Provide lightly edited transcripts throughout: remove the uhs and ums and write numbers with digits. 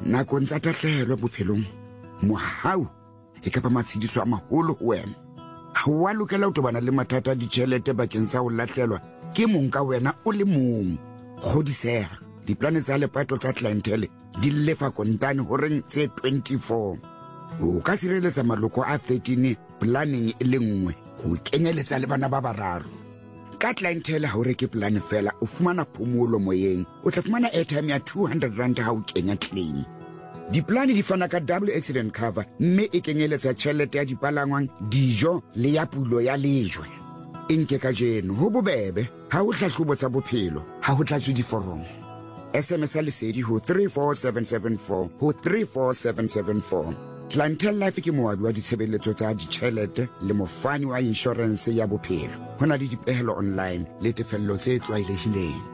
nakong tsa tahlehelo bophelong mohau e ka ba matshidiso a maholo ho wena. Ha wa lokela ho tobana le mathata a ditjhelete bakeng sa ho lahlelwa ke mong ka wena o le mong. Kgodiseha, diplane tsa lepato tsa clientele di lefa kontane horeng tse 24. O ka sireletsa maloko a 13 planning e le nngwe ho kenyeletsa le bana ba bararo. Ka clientele ha o reke plan fela o fumana phomolo moyeng, o tla fumana airtime ya 200 rand ha o kenya claim. Diplane di fana ka double accident cover mme e kenyeletsa tjhelete ya dipalangwang, dijo le ya pulo ya lejwe. Nke ka jeno ho bobebe ha o hlahlobo tsa bophelo ha ho tlatswe diforomo. SMS lesedi ho 34774 ho 34774. Clientele Life ke moabi wa ditshebeletso tsa ditjhelete le mofani wa insurance ya bophelo. Hona le dipehelo online le tefello tse tlwaelehileng.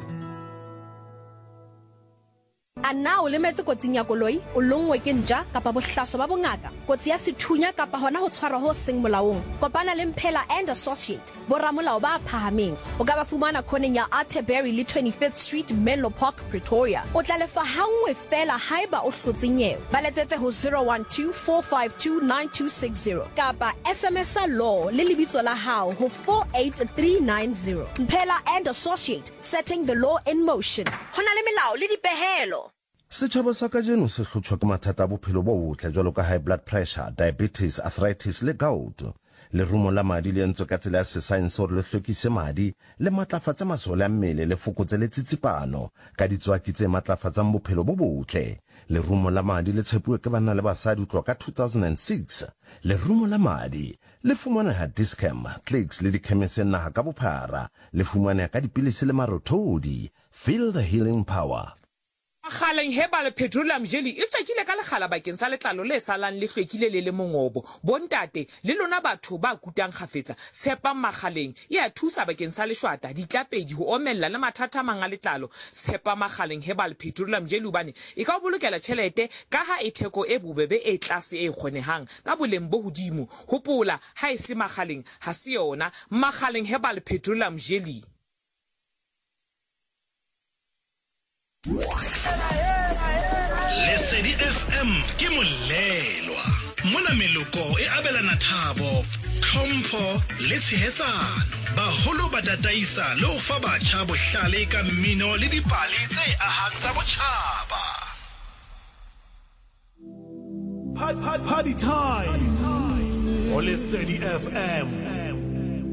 A na o lemetse kotsing ya koloi, o longwe ke nja kapa bohlaso ba bongaka, kotsi ya sethunya kapa hona ho tshwarwa ho seng molaong. Kopana le Mphela and Associate, boramolao ba phahameng. O ka ba fumana khoneng ya Atterbury le 25th Street, Menlo Park, Pretoria. O tla lefa hangwe fela haeba o hlotse nyewe. Ba letsetse ho 012 452 9260 kapa SMS law le lebitso la hao ho 48390. Mphela and Associate, setting the law in motion. Hona le melao le dipehelo. Setjhaba sa kajeno se hlotshwa ke mathata a bophelo bo botle jwalo ka high blood pressure, diabetes, arthritis le gout. Lerumo la madi le entswe ka tsela ya sesaense hore le hlwekise madi le matlafatse masole a mmele le fokotse le tsitsipano ka ditswaki tse matlafatsang bophelo bo botle. Lerumo la madi le tshepuwe ke banna le basadi ho tloha ka 2006. Lerumo la madi le fumaneha Dischem, Clicks le dikhemeseng naha ka bophara. Le fumaneha ka dipilisi le marothodi. Feel the healing power. Makgaleng Herbal Petroleum Jelly e tswekile ka lekgala bakeng sa letlalo le salang le hlwekile le mongobo. Bontate le lona batho ba kutang kgafetsa, tshepa Makgaleng e a thusa bakeng sa leshwata, ditlapedi ho omella le mathata a mang a letlalo. Tshepa Makgaleng Herbal Petroleum Jelly hobane e ka o bolokela tjhelete ka ha e theko e bobebe e tlase e kgonehang ka boleng bo hodimo. Hopola, ha e se Makgaleng ha se yona. Makgaleng Herbal Petroleum Jelly. Lesedi FM ke molelwa mona meloko e abelana thabo, tlhompho le tshehetsano. Baholo ba tataisa le ho fa batjha bohlale ka mmino le dipale tse ahang tsa botjhaba. Party time on Lesedi FM.